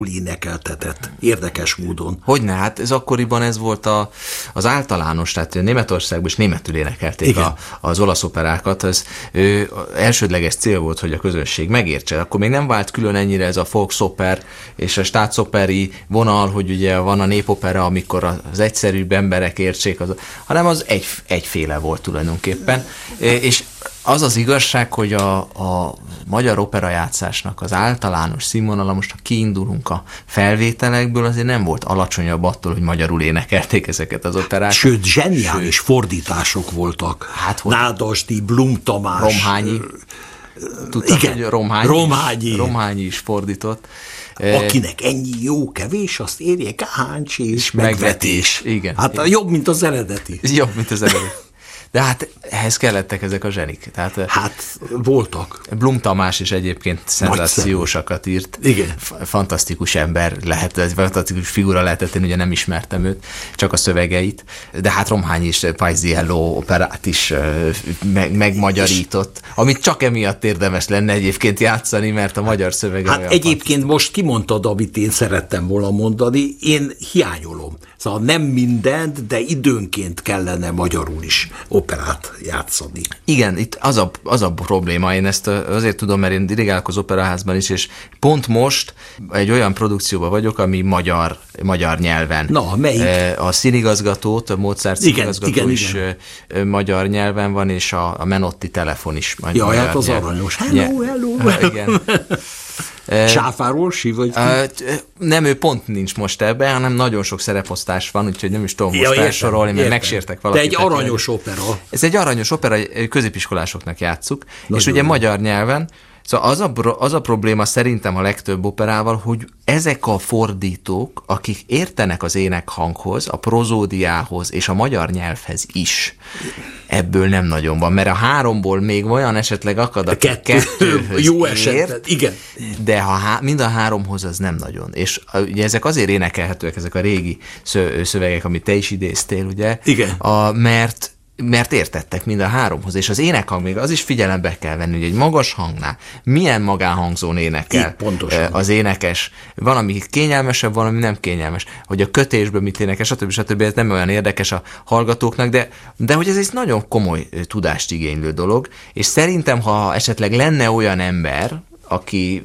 énekeltetett, érdekes módon. Hogyne, hát ez akkoriban ez volt az általános, tehát Németországban is németül énekelték az olasz operákat, ez elsődleges cél volt, hogy a közönség megértse. Akkor még nem vált külön ennyire ez a Volksoper és a Staatsoperi vonal, hogy ugye van a népopera, amikor az egyszerűbb emberek értsék, hanem az egyféle volt tulajdonképpen, és az az igazság, hogy a magyar operajátszásnak az általános színvonala, most ha kiindulunk a felvételekből, azért nem volt alacsonyabb attól, hogy magyarul énekelték ezeket az operákat. Sőt, zseniális fordítások voltak. Hát, Nádasdy, Blum Tamás. Romhányi. Tudtad, Igen, hogy Romhányi is fordított. Akinek ennyi jó kevés, azt érje Káháncsi és megvetés. Igen. Hát igen. Jobb, mint az eredeti. Jobb, mint az eredeti. De hát ehhez kellettek ezek a zsenik. Tehát, hát voltak. Blum Tamás is egyébként szenzációsakat írt. Igen. Fantasztikus ember lehet, egy fantasztikus figura lehetett, én ugye nem ismertem őt, csak a szövegeit. De hát Romhányi is Paisiello operát is megmagyarított, amit csak emiatt érdemes lenne egyébként játszani, mert a magyar szövege hát olyan egyébként fantasztikus. Most kimondtad, amit én szerettem volna mondani, én hiányolom. Szóval nem mindent, de időnként kellene magyarul is operát játszani. Igen, itt az a probléma, én ezt azért tudom, mert én dirigálok az operaházban is, és pont most egy olyan produkcióban vagyok, ami magyar nyelven. Na, melyik? A színigazgatót, a Mozart színigazgató is magyar nyelven van, és a Menotti telefon is magyar hát az nyelven. aranyos. Hello. Igen. Sáfárorsi, vagy nem, ő pont nincs most ebben, hanem nagyon sok szereposztás van, úgyhogy nem is tudom most felsorolni, mert megsértek valakit. De egy aranyos opera. Ez egy aranyos opera, középiskolásoknak játsszuk, és ugye magyar nyelven. Szóval az a probléma szerintem a legtöbb operával, hogy ezek a fordítók, akik értenek az énekhanghoz, a prozódiához és a magyar nyelvhez is, ebből nem nagyon van, mert a háromból még olyan esetleg akad, a kettőhöz jó esetben, igen. De mind a háromhoz az nem nagyon. És ugye ezek azért énekelhetőek, ezek a régi szövegek, amit te is idéztél, ugye? Igen. Mert értettek mind a háromhoz, és az énekhang még az is figyelembe kell venni, hogy egy magas hangnál milyen magánhangzón énekel az énekes. Van, ami kényelmesebb, van, ami nem kényelmes. Hogy a kötésből mit énekel, stb. Ez nem olyan érdekes a hallgatóknak, de hogy ez egy nagyon komoly tudást igénylő dolog, és szerintem, ha esetleg lenne olyan ember, aki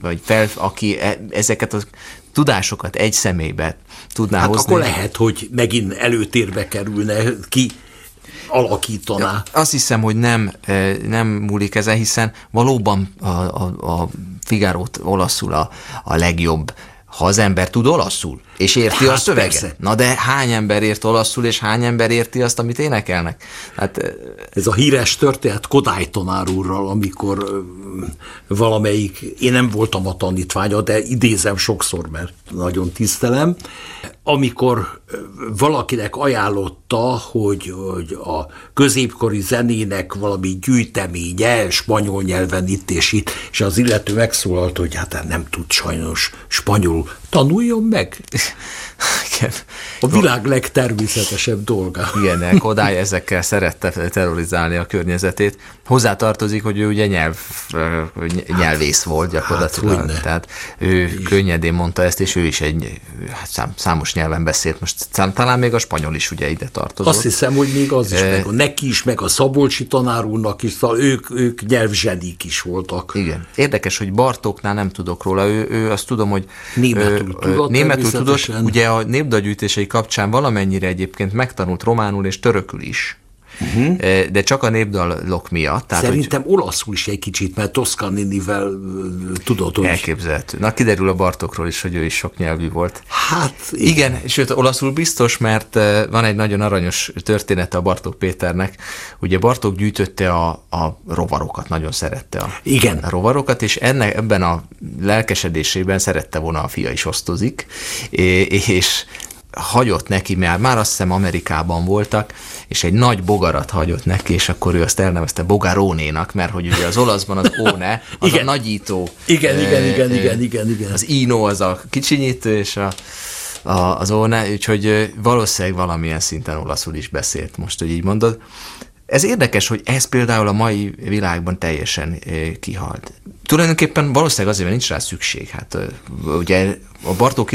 ezeket a tudásokat egy személybe tudná hozni. Akkor lehet, hogy megint előtérbe kerülne ki, alakítaná. Azt hiszem, hogy nem múlik ezen, hiszen valóban a Figarót olaszul a legjobb, ha az ember tud olaszul, és érti a szöveget. Persze. Na de hány ember ért olaszul, és hány ember érti azt, amit énekelnek? Hát, ez a híres történet Kodály tanár úrral, amikor valamelyik, én nem voltam a tanítványa, de idézem sokszor, mert nagyon tisztelem, amikor valakinek ajánlotta, hogy a középkori zenének valami gyűjteménye, spanyol nyelven itt és itt, és az illető megszólalt, hogy hát nem tud sajnos spanyol, tanuljon meg. Igen. A világ legtermészetesebb dolga. Igen, Kodály ezekkel szerette terrorizálni a környezetét. Hozzátartozik, hogy ő ugye nyelvész volt gyakorlatilag. Tehát ő könnyedén mondta ezt, és ő is számos nyelven beszélt. Most talán még a spanyol is ugye ide tartozott. Azt hiszem, hogy még az is, meg neki is, meg a Szabolcsi tanár úrnak is, ők nyelvzsenik is voltak. Igen. Érdekes, hogy Bartóknál nem tudok róla. Ő azt tudom, hogy németül tudott. Ugye a népdalgyűjtései kapcsán valamennyire egyébként megtanult románul és törökül is. De csak a népdalok miatt. Tehát, szerintem olaszul is egy kicsit, mert Toscaninivel tudod, hogy... Elképzelhető. Na, kiderül a Bartókról is, hogy ő is sok nyelvű volt. Hát... Igen, sőt, olaszul biztos, mert van egy nagyon aranyos története a Bartók Péternek. Ugye Bartók gyűjtötte a rovarokat, nagyon szerette a rovarokat, és ebben a lelkesedésében szerette volna, a fia is osztozik, és hagyott neki, mert már azt hiszem Amerikában voltak, és egy nagy bogarat hagyott neki, és akkor ő azt elnevezte bogarónénak, mert hogy ugye az olaszban az óne, az a nagyító. Igen. Az ínó az a kicsinyítő, és az óne, úgyhogy valószínűleg valamilyen szinten olaszul is beszélt, most, hogy így mondod. Ez érdekes, hogy ez például a mai világban teljesen kihalt. Tulajdonképpen valószínűleg azért, mert nincs rá szükség. Hát ugye a Bartók